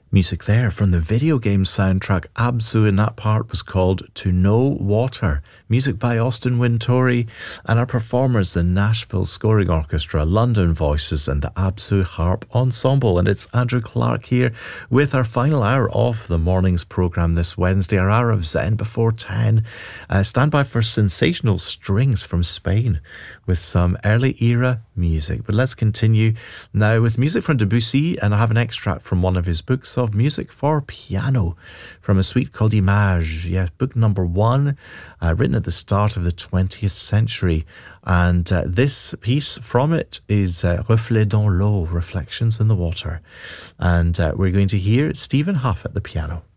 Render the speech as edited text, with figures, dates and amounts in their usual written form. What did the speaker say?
Music there from the video game soundtrack Abzu, and that part was called To Know Water. Music by Austin Wintory, and our performers, the Nashville Scoring Orchestra, London Voices and the Abzu Harp Ensemble. And it's Andrew Clark here with our final hour of the morning's programme this Wednesday, our hour of Zen before 10. Stand by for sensational strings from Spain with some early era music. But let's continue now with music from Debussy, and I have an extract from one of his books of music for piano from a suite called Images. Yeah, book number 1, written at the start of the 20th century. And this piece from it is Reflets dans l'eau, Reflections in the Water. And we're going to hear Stephen Huff at the piano.